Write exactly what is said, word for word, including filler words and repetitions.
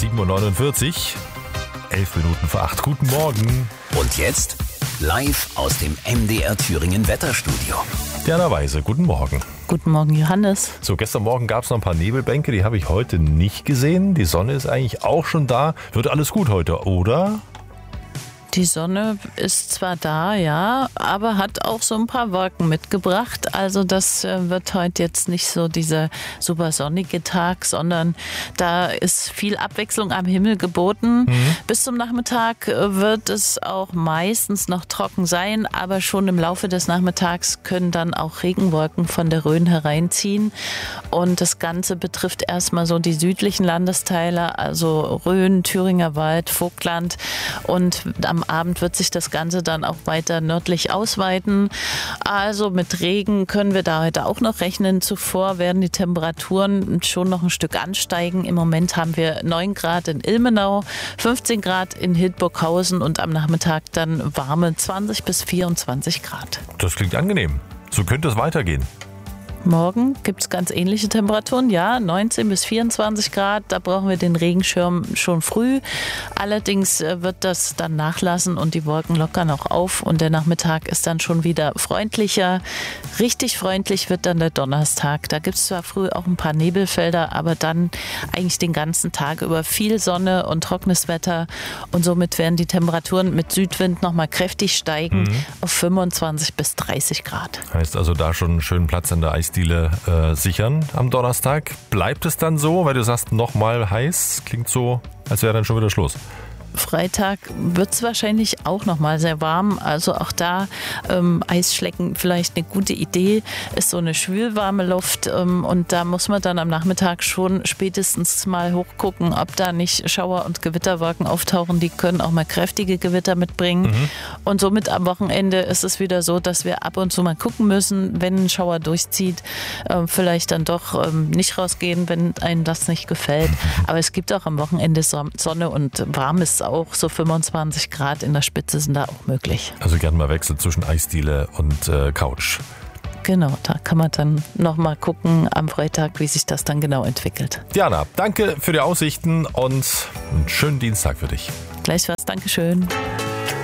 sieben Uhr neunundvierzig, elf Minuten vor acht. Guten Morgen. Und jetzt live aus dem M D R Thüringen Wetterstudio. Diana Weise, guten Morgen. Guten Morgen, Johannes. So, gestern Morgen gab es noch ein paar Nebelbänke, die habe ich heute nicht gesehen. Die Sonne ist eigentlich auch schon da. Wird alles gut heute, oder? Die Sonne ist zwar da, ja, aber hat auch so ein paar Wolken mitgebracht. Also das äh, wird heute jetzt nicht so dieser super sonnige Tag, sondern da ist viel Abwechslung am Himmel geboten. Mhm. Bis zum Nachmittag äh, wird es auch meistens noch trocken sein, aber schon im Laufe des Nachmittags können dann auch Regenwolken von der Rhön hereinziehen. Und das Ganze betrifft erstmal so die südlichen Landesteile, also Rhön, Thüringer Wald, Vogtland, und am Abend wird sich das Ganze dann auch weiter nördlich ausweiten. Also mit Regen können wir da heute auch noch rechnen. Zuvor werden die Temperaturen schon noch ein Stück ansteigen. Im Moment haben wir neun Grad in Ilmenau, fünfzehn Grad in Hildburghausen und am Nachmittag dann warme zwanzig bis vierundzwanzig Grad. Das klingt angenehm. So könnte es weitergehen. Morgen gibt es ganz ähnliche Temperaturen, ja, neunzehn bis vierundzwanzig Grad. Da brauchen wir den Regenschirm schon früh. Allerdings wird das dann nachlassen und die Wolken lockern auch auf und der Nachmittag ist dann schon wieder freundlicher. Richtig freundlich wird dann der Donnerstag. Da gibt es zwar früh auch ein paar Nebelfelder, aber dann eigentlich den ganzen Tag über viel Sonne und trockenes Wetter und somit werden die Temperaturen mit Südwind nochmal kräftig steigen mhm. auf fünfundzwanzig bis dreißig Grad. Heißt also da schon einen schönen Platz in der Eisdiele äh, sichern am Donnerstag. Bleibt es dann so, weil du sagst, nochmal heiß? Klingt so, als wäre dann schon wieder Schluss. Freitag wird es wahrscheinlich auch noch mal sehr warm. Also auch da ähm, Eisschlecken vielleicht eine gute Idee. Ist so eine schwülwarme Luft ähm, und da muss man dann am Nachmittag schon spätestens mal hochgucken, ob da nicht Schauer- und Gewitterwolken auftauchen. Die können auch mal kräftige Gewitter mitbringen. Mhm. Und somit am Wochenende ist es wieder so, dass wir ab und zu mal gucken müssen, wenn ein Schauer durchzieht, äh, vielleicht dann doch ähm, nicht rausgehen, wenn einem das nicht gefällt. Aber es gibt auch am Wochenende Sonne und warmes auch so fünfundzwanzig Grad in der Spitze sind da auch möglich. Also gerne mal Wechsel zwischen Eisdiele und äh, Couch. Genau, da kann man dann nochmal gucken am Freitag, wie sich das dann genau entwickelt. Diana, danke für die Aussichten und einen schönen Dienstag für dich. Gleichfalls, Dankeschön.